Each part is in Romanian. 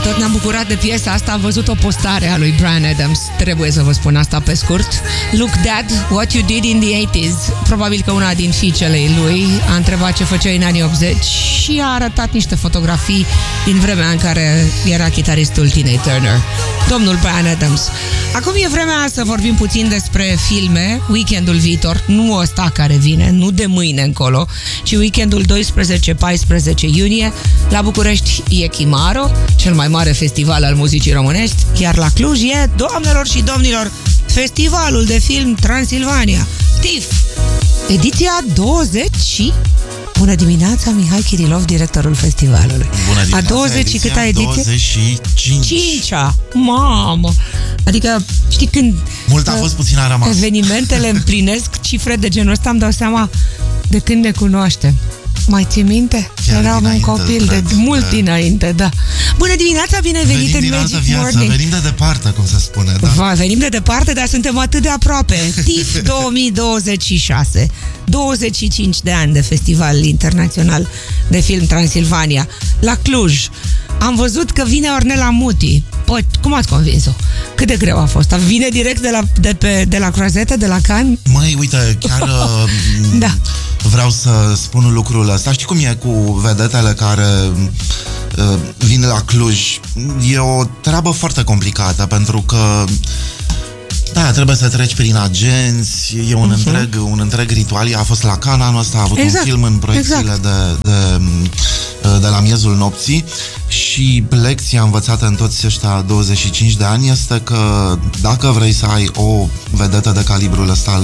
tot ne-am bucurat de piesa asta, am văzut o postare a lui Bryan Adams. Trebuie să vă spun asta pe scurt. Look Dad, what you did in the 80s. Probabil că una din fiicele lui a întrebat ce făceai în anii 80 și a arătat niște fotografii din vremea în care era chitaristul Tina Turner, domnul Bryan Adams. Acum e vremea să vorbim puțin despre filme. Weekendul viitor, nu ăsta care vine, nu de mâine încolo, ci weekendul 12-14 iunie, la București e Chimaro, cel mai mare festival al muzicii românești, iar la Cluj e, doamnelor și domnilor, Festivalul de Film Transilvania, TIFF, ediția 20 și... Bună dimineața, Mihai Chirilov, directorul festivalului. Bună dimineața, a 20 câta ediție? 25. 5-a, mamă! Adică, știi când... Mult a fost, puțin a rămas. Evenimentele împlinesc cifre de genul ăsta, îmi dau seama de când ne cunoaștem. Mai ții minte? Chiar eram un copil de mult dinainte, da. Bună dimineața, bine venit în Magic Morning. Venim de departe, cum se spune, da. Venim de departe, dar suntem atât de aproape. TIFF 2026. 25 de ani de Festival Internațional de Film Transilvania. La Cluj. Am văzut că vine Ornella Muti. Păi, cum ați convins-o? Cât de greu a fost? Vine direct de la Croazete, de la Cannes? Măi, uite, chiar da. Vreau să spun lucrul ăsta. Știi cum e cu vedetele care vin la Cluj? E o treabă foarte complicată, pentru că da, trebuie să treci prin agenți, e un întreg ritual. Ea a fost la Cannes anul ăsta, a avut un film în proiecțiile de la miezul nopții și lecția învățată în toți ăștia 25 de ani este că dacă vrei să ai o vedetă de calibrul ăsta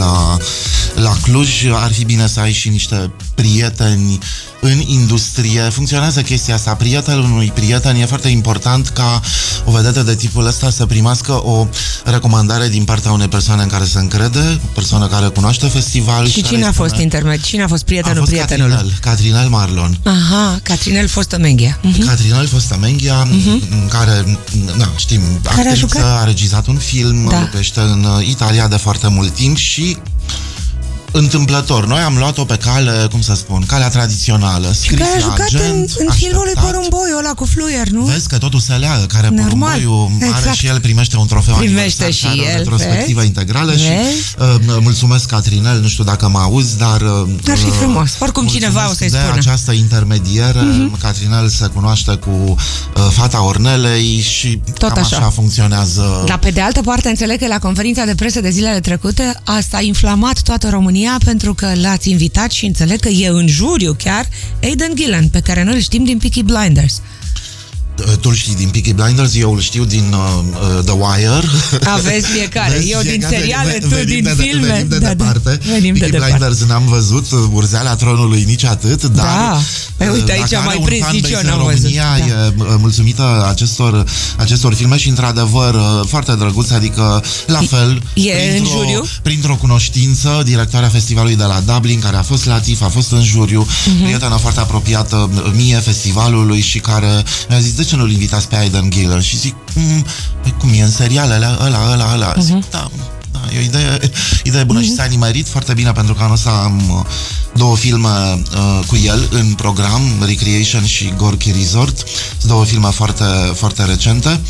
la Cluj, ar fi bine să ai și niște prieteni în industrie. Funcționează chestia asta. Prietenul unui prieten, e foarte important ca o vedetă de tipul ăsta să primească o recomandare din partea unei persoane în care se încrede, o persoană care cunoaște festival. Și cine a fost intermed? Cine a fost prietenul prietenului? Catrinel Marlon. Aha, Catrinel Fostă-Menghia. Catrinel Fostă-Menghia, care, da, știm, actriță, a regizat un film, locuiește în Italia de foarte mult timp și întâmplător. Noi am luat-o pe cale, cum să spun, calea tradițională. Și care a jucat în filmul lui Porumboiu ăla cu fluier, nu? Vezi că totul se leagă, care Porumboiu are și el, primește un trofeu primește și el, o retrospectivă integrală și mulțumesc, Catrinel, nu știu dacă mă auzi, dar ar fi frumos. Oricum cineva o să-i spună. De această intermediere, Catrinel se cunoaște cu fata Ornelei și tot cam așa funcționează. Dar pe de altă parte, înțeleg că la conferința de presă de zilele trecute asta a inflamat toată România, pentru că l-ați invitat și înțeleg că e în juriu chiar Aidan Gillen, pe care noi îl știm din Peaky Blinders. Tu îl știi din Peaky Blinders, eu îl știu din The Wire. Aveți fiecare. Eu din seriale, tu din filme. Venim de departe. Peaky Blinders n-am văzut, Urzeala Tronului nici atât, dar uite, aici mai precis eu n-am văzut. România e mulțumită acestor filme și într-adevăr foarte drăguț, adică la fel în juriu? Printr-o cunoștință, directoarea festivalului de la Dublin, care a fost la TIFF, a fost în juriu, prietenă foarte apropiată mie festivalului și care mi-a zis: de ce nu-l invitați pe Aidan Gillen? Și zic, cum e în serialele ăla? Zic, da, e o idee bună și s-a nimerit foarte bine, pentru că anul ăsta am două filme cu el în program, Recreation și Gorky Resort. Sunt două filme foarte, foarte recente.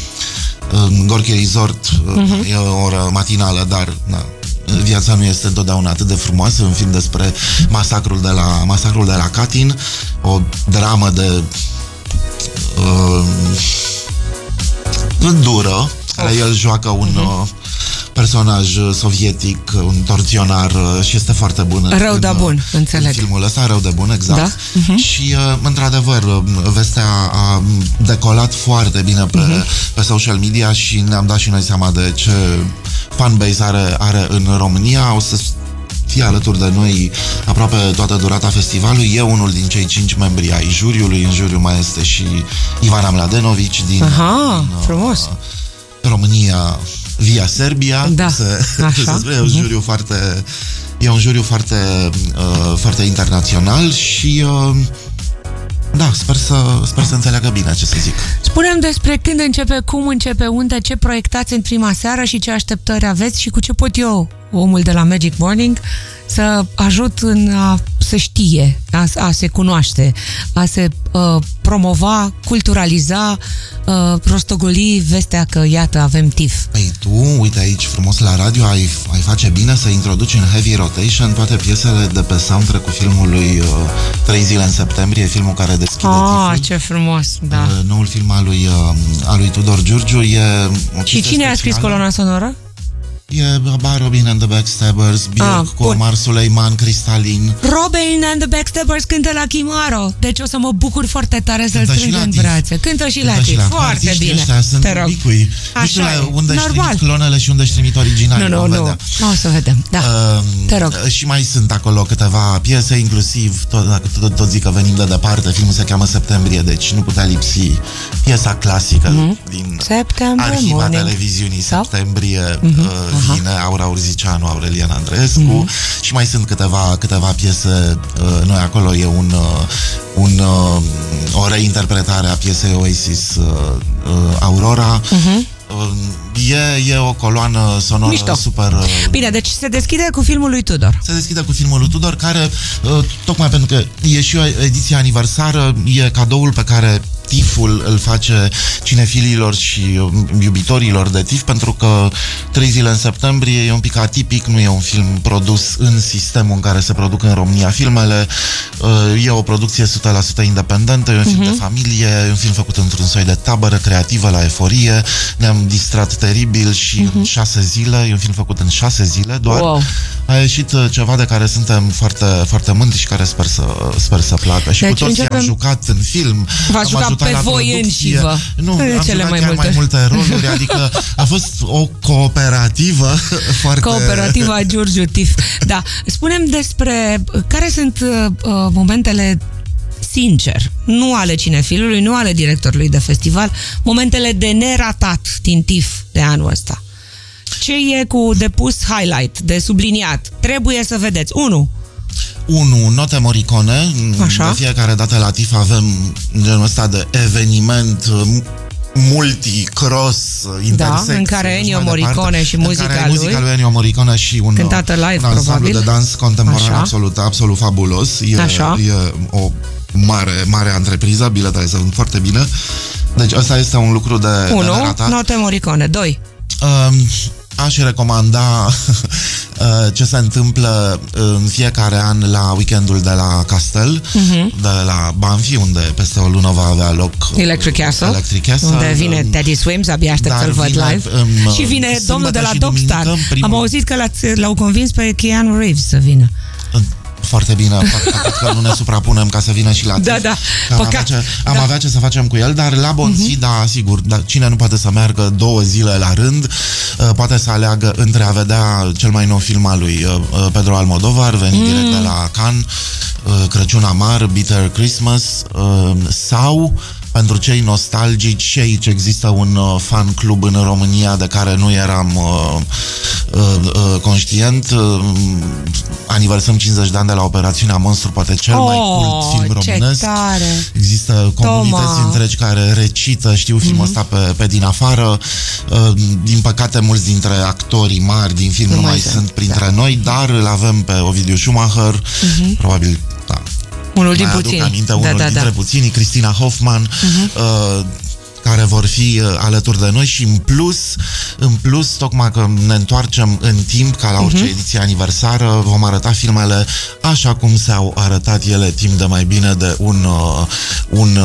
Gorky Resort e o oră matinală, dar viața nu este întotdeauna atât de frumoasă. Un film despre masacrul de la Katyn, o dramă de dură, care el joacă un personaj sovietic, un torționar și este foarte bun. Rău de bun, înțeleg. În filmul ăsta, rău de bun, exact. Da? Și, într-adevăr, vestea a decolat foarte bine pe social media și ne-am dat și noi seama de ce fanbase are în România. O să fie alături de noi aproape toată durata festivalului. E unul din cei 5 membri ai juriului. În juriu mai este și Ivana Mladenovici din frumos. România via Serbia. Da, e un juriu foarte internațional și da, sper să înțeleagă bine ce să zic. Spune-mi despre când începe, cum începe, unde, ce proiectați în prima seară și ce așteptări aveți și cu ce pot eu, omul de la Magic Morning, să ajut în a se știe, a se cunoaște, a se promova, culturaliza, rostogoli vestea că, iată, avem TIFF. Păi tu, uite aici frumos la radio, ai face bine să introduci în heavy rotation toate piesele de pe soundtrack-ul filmului 3 zile în septembrie, filmul care deschide TIFF-ul. Ce frumos, da. Noul film al lui Tudor Giurgiu. Și cine a scris colona sonoră? E Robin and the Backstabbers, Björk cu Omar Suleiman, Cristalin. Robin and the Backstabbers cântă la Kimaro. Deci o să mă bucur foarte tare să-l strâng în brațe. Cântă și la TIFF. Foarte bine. Te rog. Nu știu unde își trimit clonele și unde își trimit originalii. Nu. O să vedem. Da. Te rog. Și mai sunt acolo câteva piese, inclusiv, tot zic că venim de departe, filmul se cheamă Septembrie, deci nu putea lipsi piesa clasică din arhiva televiziunii Septembrie. Vine Aura Urzicianu, Aurelian Andreescu și mai sunt câteva piese noi acolo. E o reinterpretare a piesei Oasis, Aurora. E o coloană sonoră mișto. Super... Bine, deci se deschide cu filmul lui Tudor. Se deschide cu filmul lui Tudor, care, tocmai pentru că e și o ediție aniversară, e cadoul pe care TIFF-ul îl face cinefililor și iubitorilor de TIFF, pentru că 3 zile în septembrie e un pic atipic, nu e un film produs în sistemul în care se produc în România filmele, e o producție 100% independentă, e un film de familie, e un film făcut într-un soi de tabără creativă la Eforie, ne-am distrat teribil și în 6 zile, e un film făcut în 6 zile doar. Wow. A ieșit ceva de care suntem foarte, foarte mândri și care sper să placă. Și deci, cu toții am jucat în film. V-ați jucat pe voi înșivă. Nu, am jucat mai multe roluri, adică a fost o cooperativă foarte... Cooperativa Giurgiu TIFF. Da. Spune-mi despre care sunt momentele, sincer, nu ale cinefilului, nu ale directorului de festival, momentele de neratat din TIFF de anul ăsta. Ce e cu depus highlight, de subliniat? Trebuie să vedeți. 1, note Morricone. Așa. De fiecare dată la TIFF avem genul ăsta de eveniment multi-cross, intersex. Da, în care Ennio Morricone și muzica lui Ennio Morricone și un ansamblu de dans contemporan absolut fabulos. E o mare antrepriză, biletele sunt foarte bine. Deci ăsta este un lucru de 1, note Morricone. 2, aș recomanda ce se întâmplă în fiecare an la weekendul de la Castel, de la Banfi, unde peste o lună va avea loc Electric Castle, unde vine Teddy Swims, abia aștept să-l văd live. Și vine domnul de la Dogstar. Am auzit că l-au convins pe Keanu Reeves să vină. Foarte bine, că nu ne suprapunem ca să vină și la TIFF. Da. Am avea ce să facem cu el, dar la Bonzi, da, sigur, cine nu poate să meargă 2 zile la rând, poate să aleagă între a vedea cel mai nou film al lui Pedro Almodovar, venit direct de la Cannes, Crăciun amar, Bitter Christmas, sau pentru cei nostalgici, și aici există un fan club în România de care nu eram conștient. Aniversăm 50 de ani de la Operațiunea Monstru, poate cel mai cult film românesc. Există comunități întregi care recită, știu filmul ăsta pe din afară. Din păcate, mulți dintre actorii mari din film nu mai sunt printre noi, dar îl avem pe Ovidiu Schumacher, probabil, da. Unul din puțini. Unul dintre puținii, Cristina Hoffman, care vor fi alături de noi și în plus, tocmai că ne întoarcem în timp, ca la orice ediție aniversară, vom arăta filmele așa cum s-au arătat ele timp de mai bine de un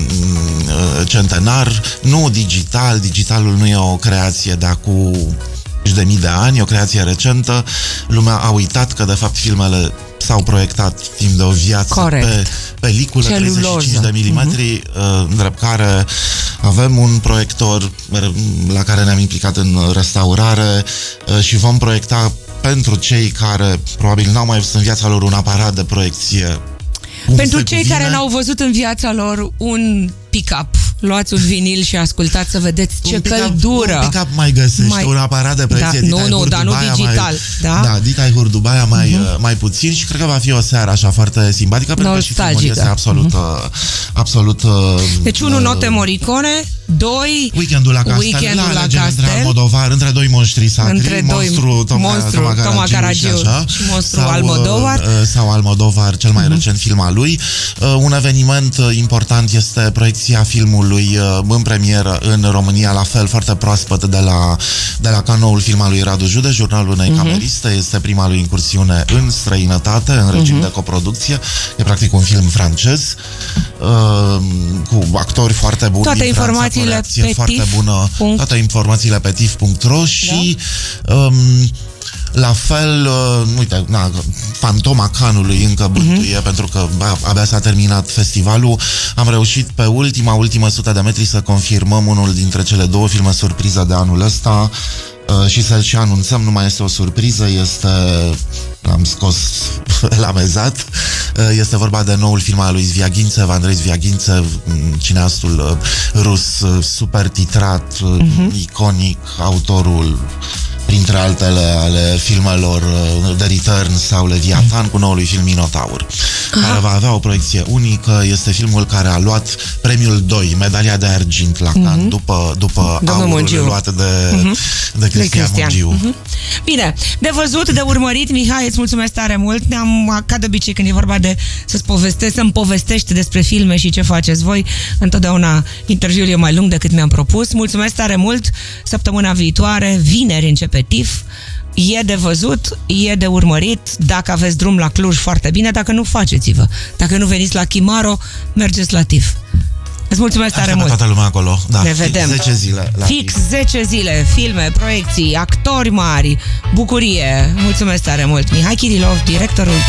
centenar, nu digital. Digitalul nu e o creație de acum de mii de ani, o creație recentă. Lumea a uitat că de fapt filmele s-au proiectat timp de o viață pe peliculă, 35 de milimetri, drept care avem un proiector la care ne-am implicat în restaurare și vom proiecta pentru cei care probabil n-au mai văzut în viața lor un aparat de proiecție. Pentru cei care n-au văzut în viața lor un pick-up, luați un vinil și ascultați să vedeți ce căldură. Un pick-up mai găsești, un aparat de proiecție. Dar nu digital. Da, Dita Hurdubaia mai puțin și cred că va fi o seară așa foarte simpatică, pentru că și filmul este absolut... Deci note Morricone, 2. Weekendul la Castel. Weekendul la Castel. Castel. Între Almodovar, între doi monștri sacri. Între doi monstru, Toma Caragiu și monstru Almodovar. Sau Almodovar, cel mai recent film al lui. Un eveniment important este proiecția filmului în premieră în România, la fel foarte proaspăt de la canoul film al lui Radu Jude, Jurnalul unei cameriste. Este prima lui incursiune în străinătate, în regim de coproducție. E practic un film francez cu actori foarte buni. Toate informațiile pe foarte bună, toate informațiile pe tif.ro și la fel, uite, Fantoma Canului încă bântuie, pentru că abia s-a terminat festivalul. Am reușit pe ultima 100 de metri să confirmăm unul dintre cele două filme surpriză de anul ăsta și să-l și anunțăm. Nu mai este o surpriză, l-am scos la mezat. Este vorba de noul film al lui Zviagintsev, Andrei Zviagintsev, cineastul rus, super titrat, iconic, autorul printre altele ale filmelor The Return sau Leviathan, cu noul lui film Minotaur, care va avea o proiecție unică. Este filmul care a luat premiul 2, medalia de argint la Cannes, după aurul luat de Cristian Mungiu. Bine, de văzut, de urmărit. Mihai, îți mulțumesc tare mult. Ca de obicei, când e vorba de să-mi povestești despre filme și ce faceți voi, întotdeauna interviul e mai lung decât mi-am propus. Mulțumesc tare mult. Săptămâna viitoare, vineri, începe TIFF. E de văzut, e de urmărit. Dacă aveți drum la Cluj, foarte bine. Dacă nu, faceți-vă. Dacă nu veniți la Chimaro, mergeți la TIFF. Îți mulțumesc tare mult. Toată lumea acolo. Da, ne vedem. 10 zile. Fix 10 zile, filme, proiecții, actori mari, bucurie. Mulțumesc tare mult. Mihai Chirilov, directorul